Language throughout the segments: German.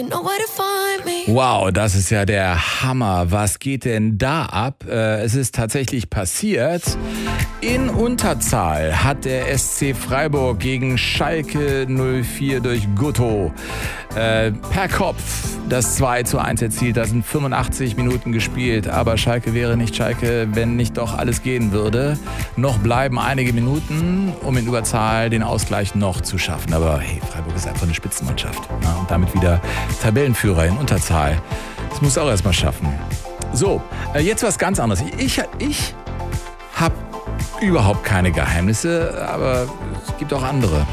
Wow, das ist ja der Hammer. Was geht denn da ab? Es ist tatsächlich passiert. In Unterzahl hat der SC Freiburg gegen Schalke 04 durch Gutto per Kopf das 2:1 erzielt. Da sind 85 Minuten gespielt, aber Schalke wäre nicht Schalke, wenn nicht doch alles gehen würde. Noch bleiben einige Minuten, um in Überzahl den Ausgleich noch zu schaffen. Aber hey, Freiburg ist einfach eine Spitzenmannschaft. Na, und damit wieder Tabellenführer in Unterzahl. Das muss auch erstmal schaffen. So, jetzt was ganz anderes. Ich habe überhaupt keine Geheimnisse, aber es gibt auch andere.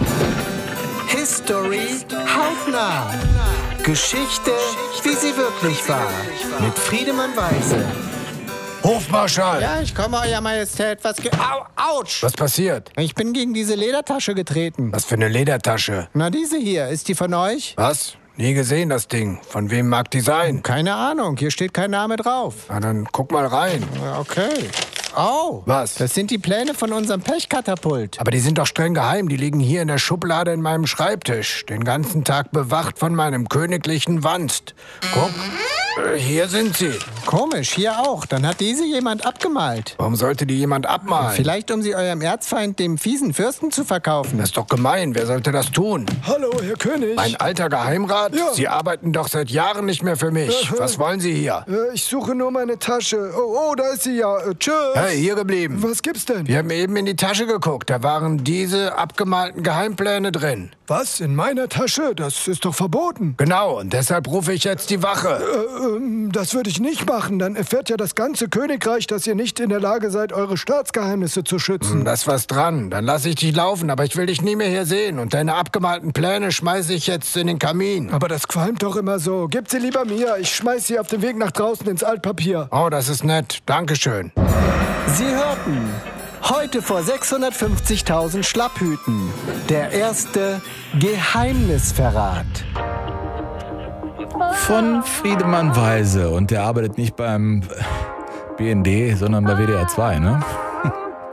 History hautnah. Geschichte, wie sie wirklich war. Mit Friedemann Weise. Hofmarschall! Ja, ich komme, Euer Majestät. Autsch! Was passiert? Ich bin gegen diese Ledertasche getreten. Was für eine Ledertasche? Na, diese hier. Ist die von euch? Was? Nie gesehen, das Ding. Von wem mag die sein? Keine Ahnung. Hier steht kein Name drauf. Na, dann guck mal rein. Okay. Oh, was? Das sind die Pläne von unserem Pechkatapult. Aber die sind doch streng geheim. Die liegen hier in der Schublade in meinem Schreibtisch. Den ganzen Tag bewacht von meinem königlichen Wanst. Guck, hier sind sie. Komisch, hier auch. Dann hat diese jemand abgemalt. Warum sollte die jemand abmalen? Vielleicht, um sie eurem Erzfeind, dem fiesen Fürsten, zu verkaufen. Das ist doch gemein. Wer sollte das tun? Hallo, Herr König. Mein alter Geheimrat? Ja. Sie arbeiten doch seit Jahren nicht mehr für mich. Was wollen Sie hier? Ich suche nur meine Tasche. Oh, da ist sie ja. Tschüss. Hey, hier geblieben. Was gibt's denn? Wir haben eben in die Tasche geguckt. Da waren diese abgemalten Geheimpläne drin. Was? In meiner Tasche? Das ist doch verboten. Genau, und deshalb rufe ich jetzt die Wache. Das würde ich nicht machen. Dann erfährt ja das ganze Königreich, dass ihr nicht in der Lage seid, eure Staatsgeheimnisse zu schützen. Da ist was dran. Dann lasse ich dich laufen, aber ich will dich nie mehr hier sehen. Und deine abgemalten Pläne schmeiße ich jetzt in den Kamin. Aber das qualmt doch immer so. Gebt sie lieber mir. Ich schmeiß sie auf dem Weg nach draußen ins Altpapier. Oh, das ist nett. Dankeschön. Sie hörten heute vor 650.000 Schlapphüten der erste Geheimnisverrat. Von Friedemann Weise. Und der arbeitet nicht beim BND, sondern bei WDR 2, ne?